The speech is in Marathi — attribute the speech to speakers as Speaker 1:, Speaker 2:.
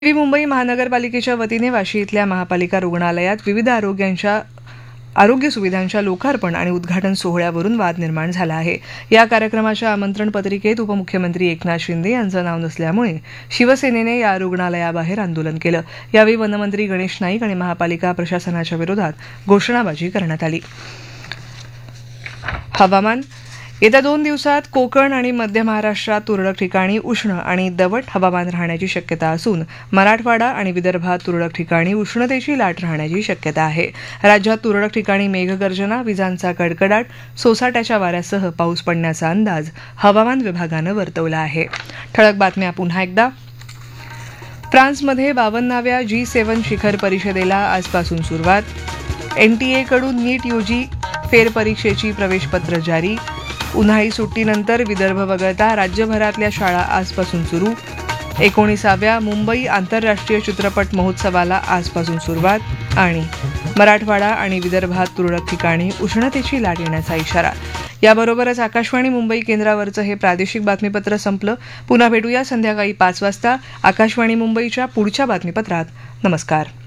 Speaker 1: नवी मुंबई महानगरपालिकेच्या वतीने वाशी इथल्या महापालिका रुग्णालयात विविध आरोग्य सुविधांच्या लोकार्पण आणि उद्घाटन सोहळ्यावरून वाद निर्माण झाला आहे. या कार्यक्रमाच्या आमंत्रण पत्रिकेत उपमुख्यमंत्री एकनाथ शिंदे यांचं नाव नसल्यामुळे शिवसेनेने या रुग्णालयाबाहेर आंदोलन केलं. यावेळी वनमंत्री गणेश नाईक आणि महापालिका प्रशासनाच्या विरोधात घोषणाबाजी करण्यात आली. हवामान. येत्या 2 दिवसात कोकण आणि मध्य महाराष्ट्रात तुरळक ठिकाणी उष्ण आणि दमट हवामान राहण्याची शक्यता असून मराठवाडा आणि विदर्भात तुरळक ठिकाणी उष्णतेची लाट राहण्याची शक्यता आहे. राज्यात तुरळक ठिकाणी मेघगर्जना, विजांचा कडकडाट, सोसाट्याच्या वाऱ्यासह पाऊस पडण्याचा अंदाज हवामान विभागानं वर्तवला आहे. ठळक बातम्या पुन्हा एकदा. फ्रान्समध्ये 52व्या G7 शिखर परिषदेला आजपासून सुरुवात. NTA कडून नीट UG फेरपरीक्षेची प्रवेशपत्र जारी. उन्हाळी सुट्टीनंतर विदर्भ वगळता राज्यभरातल्या शाळा आजपासून सुरू. 19व्या मुंबई आंतरराष्ट्रीय चित्रपट महोत्सवाला आजपासून सुरुवात. आणि मराठवाडा आणि विदर्भात तुरळक ठिकाणी उष्णतेची लाट येण्याचा इशारा. याबरोबरच आकाशवाणी मुंबई केंद्रावरचं हे प्रादेशिक बातमीपत्र संपलं. पुन्हा भेटूया संध्याकाळी 5 वाजता आकाशवाणी मुंबईच्या पुढच्या बातमीपत्रात. नमस्कार.